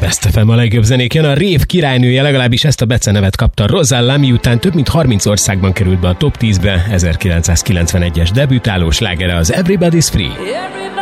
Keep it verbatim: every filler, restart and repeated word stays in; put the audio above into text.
Best ef em a legjobb zenék jön, a Rave királynője, legalábbis ezt a becenevet kapta Rosella, miután több mint harminc országban került be a top tízbe, ezerkilencszázkilencvenegyes debütáló slágere az Everybody's Free.